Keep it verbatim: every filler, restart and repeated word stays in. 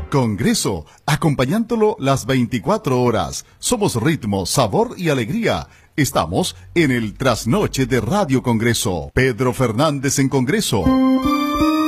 Congreso, acompañándolo las veinticuatro horas. Somos ritmo, sabor y alegría. Estamos en el trasnoche de Radio Congreso. Pedro Fernández en Congreso.